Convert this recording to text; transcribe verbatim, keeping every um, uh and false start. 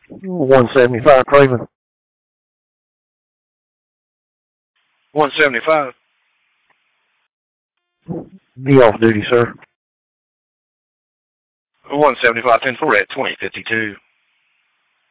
one seventy-five Craven. one seventy-five. Be off duty, sir. one seventy-five, ten four at twenty fifty-two.